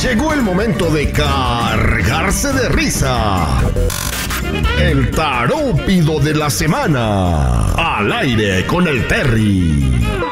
Llegó el momento de cargarse de risa. El tarúpido de la semana. Al aire con el Terry.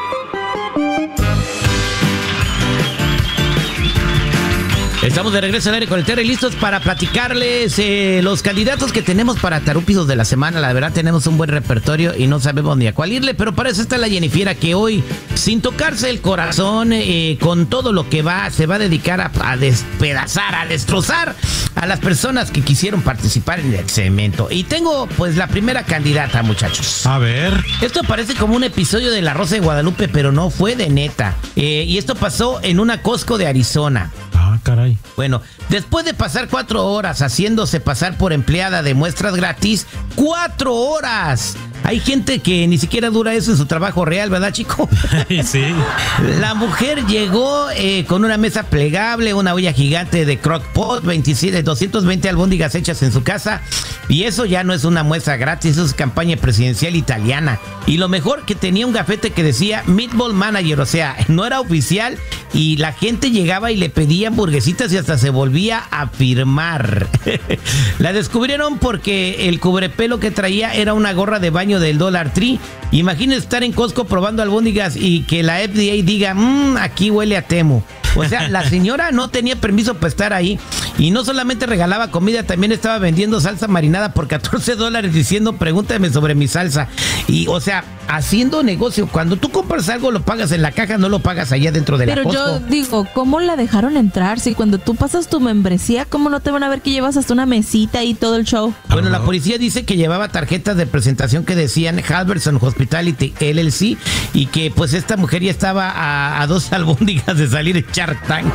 Estamos de regreso al aire con el Terry, listos para platicarles los candidatos que tenemos para tarúpidos de la semana. La verdad tenemos un buen repertorio y no sabemos ni a cuál irle, pero para eso está la Jennifiera, que hoy, sin tocarse el corazón, con todo lo que va, se va a dedicar a despedazar, a destrozar a las personas que quisieron participar en el segmento. Y tengo pues la primera candidata, muchachos. A ver. Esto parece como un episodio de La Rosa de Guadalupe, pero no fue de neta. Y esto pasó en una Costco de Arizona. Ah, caray. Bueno, después de pasar 4 horas haciéndose pasar por empleada de muestras gratis, 4 horas. Hay gente que ni siquiera dura eso en su trabajo real, ¿verdad, chico? Sí. La mujer llegó con una mesa plegable, una olla gigante de crock pot, 220 albóndigas hechas en su casa. Y eso ya no es una muestra gratis, eso es campaña presidencial italiana. Y lo mejor, que tenía un gafete que decía Meatball Manager, o sea, no era oficial. Y la gente llegaba y le pedía hamburguesitas y hasta se volvía a firmar. La descubrieron porque el cubrepelo que traía era una gorra de baño del Dollar Tree. Imagínense estar en Costco probando albóndigas y que la FDA diga, aquí huele a Temu. O sea, la señora no tenía permiso para estar ahí. Y no solamente regalaba comida, también estaba vendiendo salsa marinada por $14 diciendo, pregúntame sobre mi salsa. Y, o sea, haciendo negocio. Cuando tú compras algo, lo pagas en la caja, no lo pagas allá dentro de la Costco. Pero yo digo, ¿cómo la dejaron entrar? Si cuando tú pasas tu membresía, ¿cómo no te van a ver que llevas hasta una mesita y todo el show? Bueno, la policía dice que llevaba tarjetas de presentación que decían Halverson Hospitality LLC y que pues esta mujer ya estaba a 2 albóndigas de salir en Shark Tank.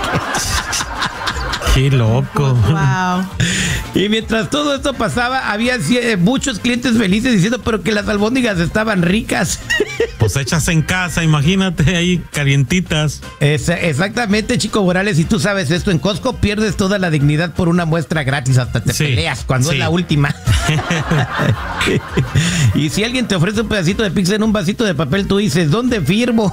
¡Qué loco! Wow. Y mientras todo esto pasaba, había muchos clientes felices diciendo pero que las albóndigas estaban ricas. Pues hechas en casa, imagínate, ahí calientitas. Exactamente, Chico Morales, si tú sabes esto, en Costco pierdes toda la dignidad por una muestra gratis, hasta te peleas cuando es la última. Y si alguien te ofrece un pedacito de pizza en un vasito de papel, tú dices, ¿dónde firmo?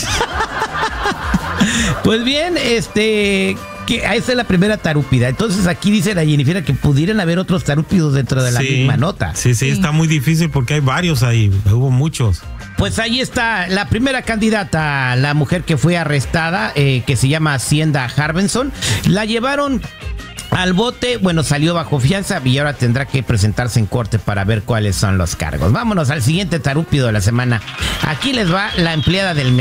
Pues bien, que esa es la primera tarúpida. Entonces aquí dice la Jennifiera que pudieran haber otros tarúpidos dentro de la misma nota. Sí, está muy difícil porque hay varios ahí, hubo muchos. Pues ahí está la primera candidata, la mujer que fue arrestada, que se llama Hacienda Harbenson. La llevaron al bote, bueno, salió bajo fianza y ahora tendrá que presentarse en corte para ver cuáles son los cargos. Vámonos al siguiente tarúpido de la semana. Aquí les va la empleada del mes.